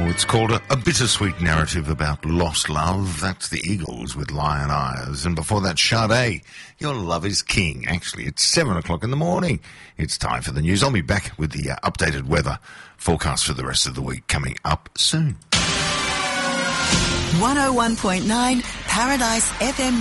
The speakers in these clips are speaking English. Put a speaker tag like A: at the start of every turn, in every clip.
A: It's called a bittersweet narrative about lost love. That's the Eagles with Lion Eyes. And before that, Sade, Your Love is King. Actually, it's 7 o'clock in the morning. It's time for the news. I'll be back with the updated weather forecast for the rest of the week coming up soon.
B: 101.9 Paradise FM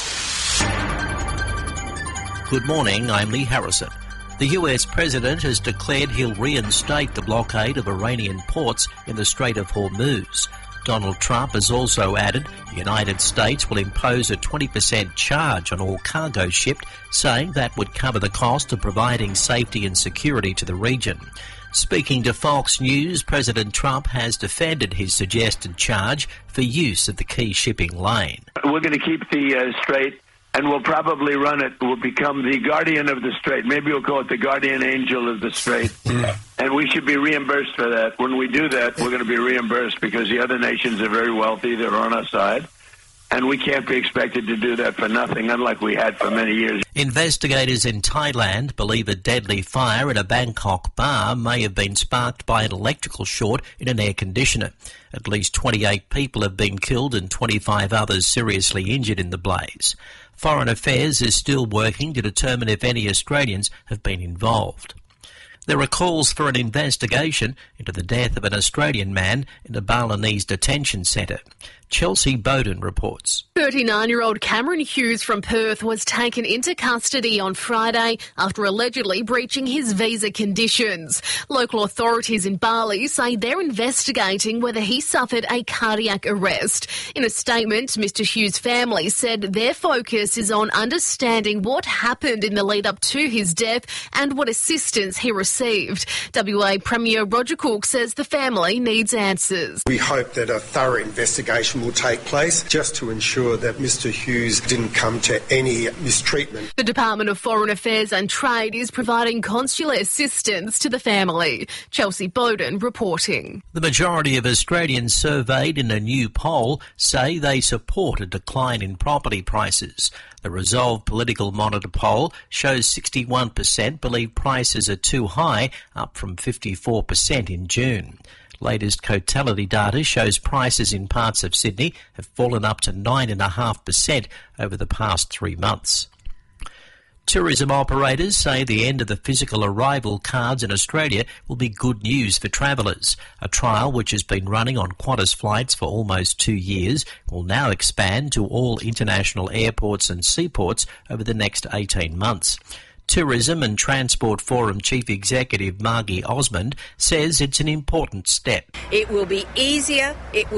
B: News.
C: Good morning, I'm Lee Harrison. The US President has declared he'll reinstate the blockade of Iranian ports in the Strait of Hormuz. Donald Trump has also added the United States will impose a 20% charge on all cargo shipped, saying that would cover the cost of providing safety and security to the region. Speaking to Fox News, President Trump has defended his suggested charge for use of the key shipping lane.
D: We're going to keep the strait, and we'll probably run it. We'll become the guardian of the strait. Maybe we'll call it the guardian angel of the strait. And we should be reimbursed for that. When we do that, we're going to be reimbursed because the other nations are very wealthy. They're on our side. And we can't be expected to do that for nothing, unlike we had for many years.
C: Investigators in Thailand believe a deadly fire at a Bangkok bar may have been sparked by an electrical short in an air conditioner. At least 28 people have been killed and 25 others seriously injured in the blaze. Foreign Affairs is still working to determine if any Australians have been involved. There are calls for an investigation into the death of an Australian man in a Balinese detention centre. Chelsea Bowden reports.
E: 39-year-old Cameron Hughes from Perth was taken into custody on Friday after allegedly breaching his visa conditions. Local authorities in Bali say they're investigating whether he suffered a cardiac arrest. In a statement, Mr Hughes' family said their focus is on understanding what happened in the lead-up to his death and what assistance he received. WA Premier Roger Cook says the family needs answers.
F: We hope that a thorough investigation will take place just to ensure that Mr Hughes didn't come to any mistreatment.
E: The Department of Foreign Affairs and Trade is providing consular assistance to the family. Chelsea Bowden reporting.
C: The majority of Australians surveyed in a new poll say they support a decline in property prices. The Resolve Political Monitor poll shows 61% believe prices are too high, up from 54% in June. Latest Cotality data shows prices in parts of Sydney have fallen up to 9.5% over the past 3 months. Tourism operators say the end of the physical arrival cards in Australia will be good news for travellers. A trial which has been running on Qantas flights for almost 2 years will now expand to all international airports and seaports over the next 18 months. Tourism and Transport Forum Chief Executive Margie Osmond says it's an important step.
G: It will be easier, it